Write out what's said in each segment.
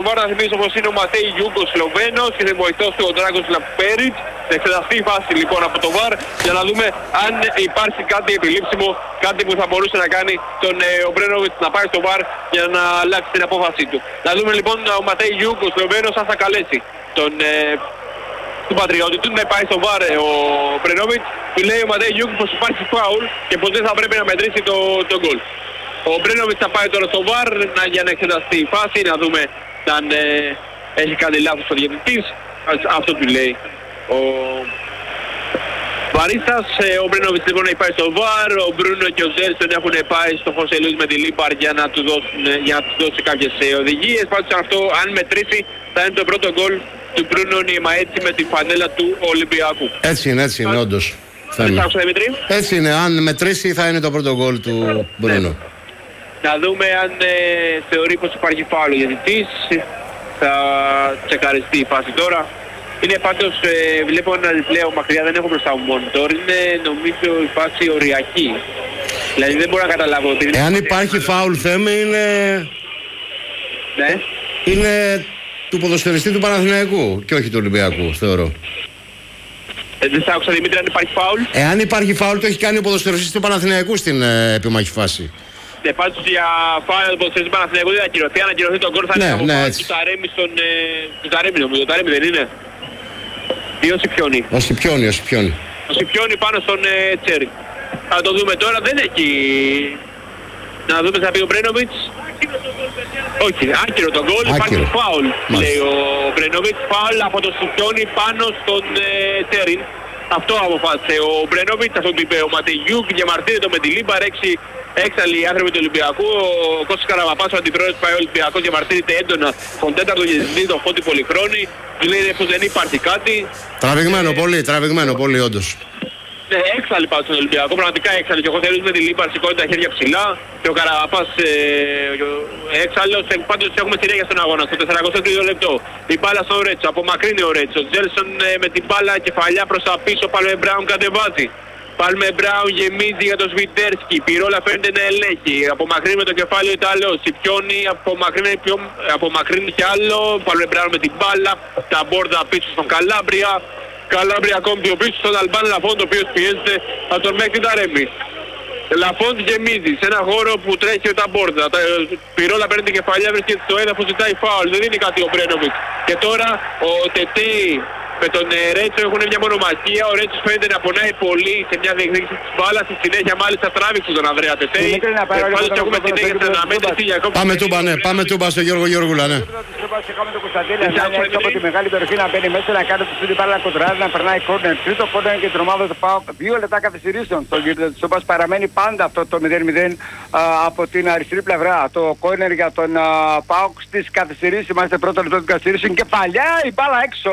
VAR να θυμίσω πως είναι ο Ματέι Γιούγκο Σλοβαίνος και βοηθός του ο Ντράγκος Λαπέριτς. Θα εξεταστεί η φάση λοιπόν από το VAR για να δούμε αν υπάρχει κάτι επιλήψιμο, κάτι που θα μπορούσε να κάνει τον Ομπρένοβιτς να πάει στο VAR για να αλλάξει την απόφασή του. Να δούμε λοιπόν ο Ματέι Γιούγκο Σλοβαίνος αν θα καλέσει τον πατριώτη του να πάει στο VAR ο Ομπρένοβιτς. Του λέει ο Ματέι Γιούγκο πως υπάρχει φάουλ και πως δεν θα πρέπει να μετρήσει το γκολ. Ο Ομπρένοβιτς θα πάει τώρα στο VAR για να εξεταστεί η φάση, να δούμε αν έχει κάνει λάθος ο διαιτητής. Αυτό του λέει ο Βαρίστας. Ο Ομπρένοβιτς λοιπόν έχει πάει στο VAR, ο Μπρούνο και ο Ζέλσον έχουν πάει στο Χωσέ Λουίς με τη Λίμπαρ για να του δώσει κάποιες οδηγίες. Πάντως αυτό αν μετρήσει θα είναι το πρώτο γκολ του Μπρούνο Νιεμαέτσι με τη φανέλα του Ολυμπιακού. Έτσι είναι όντως. Έτσι είναι, αν μετρήσει θα είναι το πρώτο γκολ του Μπρούνο. Να δούμε αν θεωρεί πως υπάρχει φάουλ ο διαιτητής. Θα τσεκαριστεί η φάση τώρα. Είναι πάντως, βλέπω ένα πλέον μακριά, δεν έχω μπροστά μου monitor. Είναι νομίζω η φάση οριακή. Δηλαδή δεν μπορώ να καταλάβω. Εάν υπάρχει φάουλ θέμα είναι... Ναι. Είναι του ποδοσφαιριστή του Παναθηναϊκού και όχι του Ολυμπιακού, θεωρώ. Δεν θα άκουσα Δημήτρη αν υπάρχει φάουλ. Εάν υπάρχει φάουλ το έχει κάνει ο ποδοσφαιριστής του Παναθηναϊκού στην επιμάχη φάση. Ναι, πάντως για φάουλ του ποδοσφαιριστή του Παναθηναϊκού δεν θα ακυρωθεί. Αν ακυρωθεί τον γκολ θα είναι από φάουλ του Ταρέμι στον... του Ταρέμι νομίζω, το Ταρέμι δεν είναι. Ή ο Σιπιόνι. Ο Σιπιόνι. Ο Σιπιόνι πάνω στον Τσέρι. Θα το δούμε τώρα, δεν έχει... Να δούμε θα πει ο Μπρένοβιτς. Όχι, άκυρο τον γκολ, υπάρχει φάουλ, λέει ο Μπρένοβιτς. Φάουλ από τον Σιπιόνι πάνω στον Τσέρι. Αυτό αποφάσισε ο Μπρένοβιτς, αυτό του είπε ο Ματεγιούκ, διαμαρτύρεται με τη Λίμπαρ, έξαλλοι άνθρωποι του Ολυμπιακού. Ο Κώστας Καραβαπάς, ο αντιπρόεδρος του Ολυμπιακού, διαμαρτύρεται έντονα τον τέταρτο διευθυντή, τον Φώτη Πολυχρόνη. Του λέει πως δεν υπάρχει κάτι. Τραβηγμένο πολύ όντως. Ναι, έξαλλοι πάντως στον Ολυμπιακό, πραγματικά έξαλλοι. Και ο Κώστας με τη Λίμπαρ σηκώνει τα χέρια ψηλά. Και ο Καραβαπάς έξαλλος. Πάντως έχουμε συνέχεια στον αγώνα, στο 43ο λεπτό. Η μπάλα στον Ρέτσο, απομακρύνει ο Ρέτσο. Τζέλσον με την μπάλα κεφαλιά προς τα πίσω, Πάλμε Μπράουν κατεβάζει. Πάλμε Μπράουν γεμίζει για τον Σβιντέρσκι. Πυρόλα φαίνεται να ελέγχει. Απομακρύνει με το κεφάλι ο Ιταλός. Σιπιόνι απομακρύνει κι άλλο. Πάλμε Μπράουν με την μπάλα. Τα μπόρδα πίσω στον Καλάμπρια. Καλάμπρια ακόμη πιο πίσω στον Αλμπάν Λαφόντ, ο οποίος πιέζεται από τον Μέκτη Ταρέμι. Λαφόντ γεμίζει σε ένα χώρο που τρέχει ο Ταμπόρδα. Πυρόλα παίρνει την κεφαλιά, βρίσκεται στο έδαφος, ζητάει φάουλ. Δεν είναι κάτι ο Μπρένοβιτς. Και τώρα ο Τετέι με τον Ρέτσο έχουν μια μονομαχία. Ο Ρέτσος φαίνεται να πονάει πολύ σε μια διεκδίκηση της μπάλας. Στη συνέχεια μάλιστα τράβηξε τον Ανδρέα Τετέι. Πάντως έχουμε συνέχεια στην αναμέτρηση για ακόμη. Πάμε τούμπα στο Γιώργο Γιώργουλα, ναι. Είχαμε τον Κωνσταντέλη Ανάνια από τη μεγάλη περιοχή να μπαίνει μέσα, να κάνει το σούτι πάρα να κοντράζει, να περνάει κόρνερ. Τρίτο κόρνερ και την ομάδα του ΠΑΟΚ. 2 λεπτά καθυστερήσεων. Το γύρο της Σούπας παραμένει πάντα αυτό το 0-0 από την αριστερή πλευρά. Το κόρνερ για τον ΠΑΟΚ στις καθυστερήσεις. Είμαστε πρώτο λεπτό των καθυστερήσεων και παλιά η μπάλα έξω.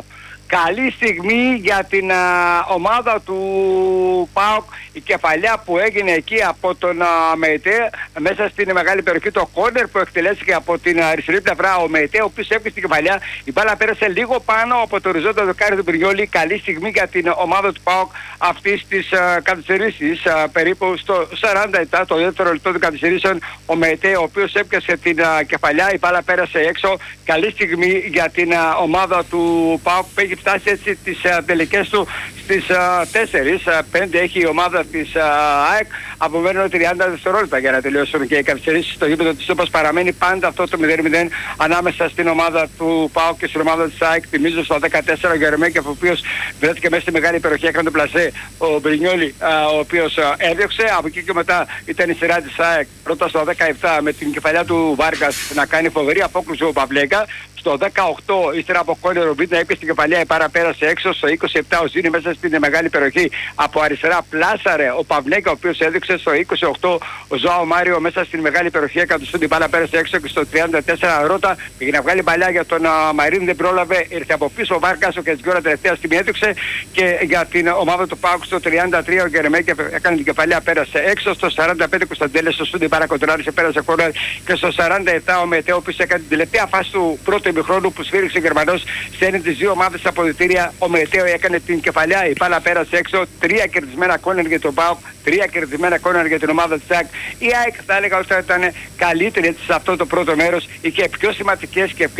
Καλή στιγμή για την ομάδα του ΠΑΟΚ. Η κεφαλιά που έγινε εκεί από τον ΜΕΤΕ μέσα στην μεγάλη περιοχή, το κόρνερ που εκτελέστηκε από την αριστερή πλευρά ο ΜΕΤΕ, ο οποίος έπισε την κεφαλιά. Η μπάλα πέρασε λίγο πάνω από το οριζόντιο δοκάρι του Μπρινιόλη. Καλή στιγμή για την ομάδα του ΠΑΟΚ αυτής της καθυστερήσης. Περίπου στο 47, το δεύτερο λεπτό των καθυστερήσεων, ο ΜΕΤΕ, ο οποίος έπιασε την κεφαλιά. Η μπάλα πέρασε έξω. Καλή στιγμή για την ομάδα του ΠΑΟΚ που έχει φτάσει έτσι τις τελικές του στις 4. 5 έχει η ομάδα της ΑΕΚ. Απομένουν 30 δευτερόλεπτα για να τελειώσουν και οι καθυστερήσεις. Στο γήπεδο της Σούπας παραμένει πάντα αυτό το 0-0 ανάμεσα στην ομάδα του ΠΑΟΚ και στην ομάδα της ΑΕΚ. Θυμίζω στο 14 ο Γερεμέκεφ, ο οποίος βρέθηκε μέσα στη μεγάλη περιοχή, έκανε το πλασέ. Ο Μπρινιόλη, ο οποίος έδιωξε. Από εκεί και μετά ήταν η σειρά της ΑΕΚ. Πρώτα στο 17 με την κεφαλιά του Βάρκας να κάνει φοβερή απόκρουση ο Παυλέκα. Στο 18 ύστερα από κόρνερ ο Μπίτ να έπιασε την κεφαλιά, η μπάλα πέρασε έξω. Στο 27 ο Ζήνη μέσα στην μεγάλη περιοχή από αριστερά πλάσαρε ο Παυλέκα, ο οποίος έδειξε. Στο 28 ο Ζωάο Μάριο μέσα στην μεγάλη περιοχή έκανε την μπάλα πέρασε έξω. Και στο 34 Ρώτα πήγε να βγάλει παλιά για τον Μαρίν, δεν πρόλαβε. Ήρθε από πίσω ο Βάρκας, ο Κετζιόρα τελευταία στιγμή έδειξε. Και για την ομάδα του ΠΑΟΚ στο 33 ο Γκερεμέκεφ έκανε την κεφαλιά, πέρασε έξω. Στο 45 Κωνσταντέλες στο στούντι μπάλα κοντράρισε, πέρασε κόρνερ. Και στο 47 ο Μετέο, που έκανε την τελευταία φάση του πρώτου ημιχρόνου που σφύριξε ο Γερμανός, στέλνει τις δύο ομάδες αποδυτήρια. Ο Μετέο έκανε την κεφαλιά, η μπάλα πέρασε έξω. 3 κερδισμένα κόρνερ για τον ΠΑΟΚ, 3 κερδισμένα κόρνερ για την ομάδα της ΑΕΚ. Η ΑΕΚ θα έλεγα ότι θα ήταν καλύτερη σε αυτό το πρώτο μέρος, είχε πιο σημαντικές και